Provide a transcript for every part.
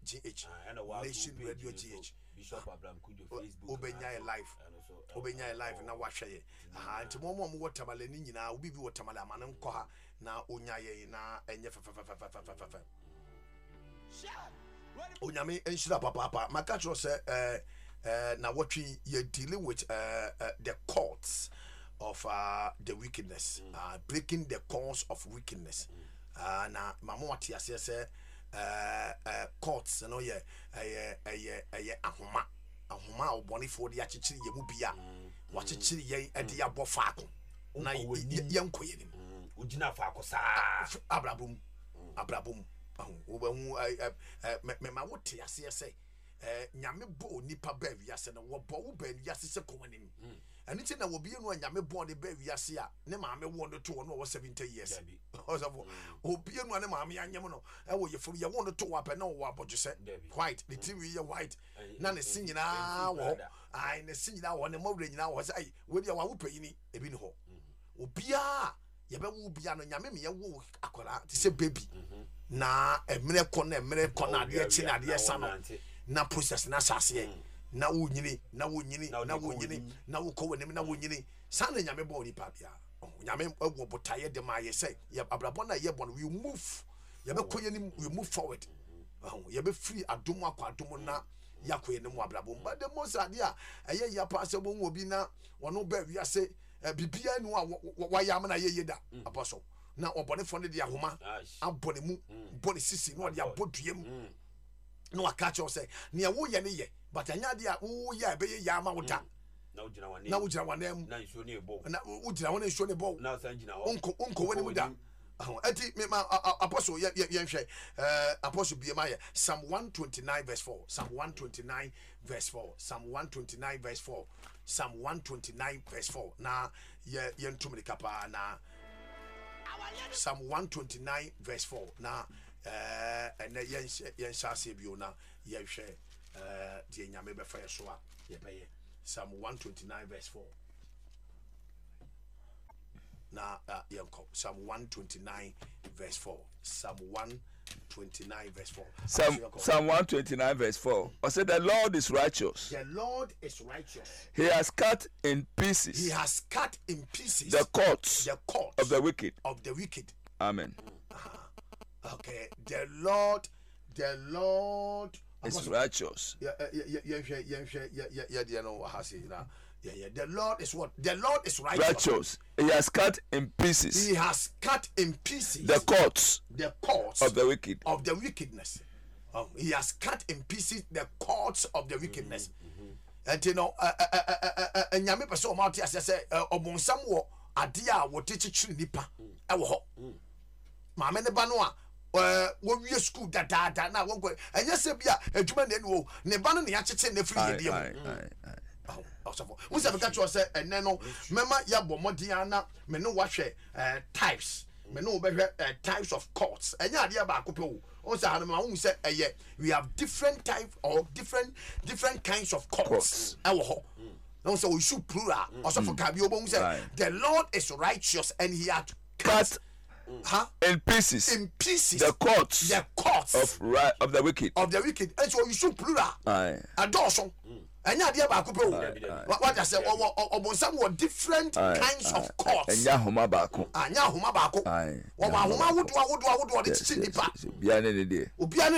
GH Nation Radio GH Bishop Abraham Kujo Facebook Obenya live na wahwe nti mo wo tamale ni nyina obi bi wo tamale amane nkɔ ha na onya ye na enye fa onyame enhyira papa maka tro say na what we dealing with the courts of the wickedness, breaking the cause of wickedness. Na mama wati ase say courts no ye ahoma oboni for the achichiri ye mu bia wachichiri ye e de abo faako na ye nkoye nim ugina faako saa abrabum obahu me ma wote ase say nyame bo nipa ba wiase na wo bo wo ba wiase se komanim ani ti na wo bi enu nyame bo de ba wiase a ne maame wo no to no wo 70 years osafo obi enu ne maame anyem no e wo ye furu ye wo no to wa pe na wo abojo se white the tv ye white na ne sinyina wo ai ne sinyina wo ne mawre nyina wo se ai we dia wa wo panyini ebi ne ho obia ye be wo bia no nyame me ye wo akora ti se baby na emre ko na de chi na de sa no na process na sase na wo nyini na wo ko wenim na wo nyini sa na nyame bo ni pa bia nyame agwo botaye de ma ye say ye abrabon na ye bon we move ye be ko yenim we move forward ye be free adom akwadom na yakoye ne mu abrabon but the most idea eye ya pa se bo obi na wono ba wiase bibia nu wa ya na ye da apostle na obone fo ne de ahoma abone mu bone sisi no de aboduam no akacho say ne wo ye ne ye but anya de a wo ye be ye ya ma wuta na ugina wanem na nsuo ne bo na ugina wona nsuo ne bo na san gina onko wani mu da ati me ma apostle ye hwe apostle biema ye Psalm 129 verse 4 Psalm 129 verse 4 Psalm 129 verse 4 Psalm 129 verse 4 na ye ntumri kapa na Psalm 129 verse 4 na and yen shase bio na ye hwe de nyame be fa so a ye be Psalm 129 verse 4 na yenko Psalm 129 verse 4 Psalm 129 verse 4 Psalm 129 verse 4 I said the Lord is righteous. The Lord is righteous. He has cut in pieces. He has cut in pieces the courts of the wicked. Amen. Okay, the Lord is righteous. The Lord is what? The Lord is righteous. He has cut in pieces. He has cut in pieces the courts of the wicked. Of the wickedness. He has cut in pieces the courts of the wickedness. And you know, nyame person o ma ti ase say obonsam wo ade a wo techichiri nipa e wo ho. Ma me ne ba no a wo wie school da na wo go enye se bia adwuma ne no ne ba no ne ya cheche na free yedie we say because you say eneno mema ya bomodian na me no wahwe types me no be types of courts enya ade ba akope o say hanoma wo say eye we have different type or different kinds of courts ewo ho no say we should plural also for kabi obo say the Lord is righteous and he had cut in pieces the courts of the wicked and so you should plural adoso enya dia ba kope o what I say obonsam wo different kinds of courts enya homa ba ko wo ba homa wodo de chichi nipa bia ne de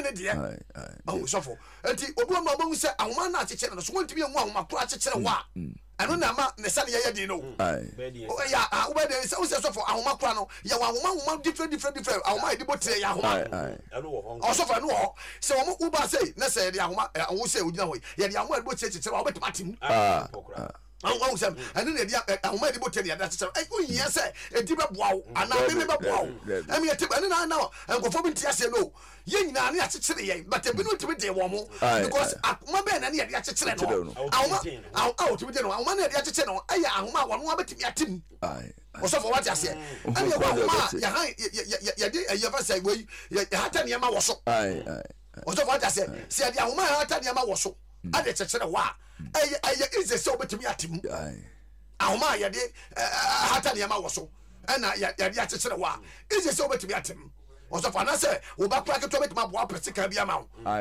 oh so for enti obi ma ma say ahoma na chichi no so wontimi hu ahoma kura chichi wa eno na ma ne sane ye di no o ya wo be de so so for ahoma kura no ya wa ahoma different ahoma edi botre ya ahoma eno wo ho o so for no ho se wo mo ba say na say de ahoma wo say ogina ho ya de ahoma edi botre chichi wa obeti patim awu sam eno na de ahoma edi botre ya da chichi o yin say edi be boa wo ana me be boa wo emi eti eno na enkofo bi ntia say no ye nyina na chichi ye but ebi no timi de wo mo because ahoma be na na de chichi no ahoma timi de no ahoma na de chichi no aya ahoma wo no abetimi atim so for what you say and ahoma ya de ya fa say we ya hata ne ma wo so so for what you say say de ahoma hata ne ma wo so ade chichi wa aya is so betimi atim ahoma ya de hata ne ma wo so na ya de chichi wa is so betimi atim so for na say wo ba kura ke to betimi abo apese ka bia ma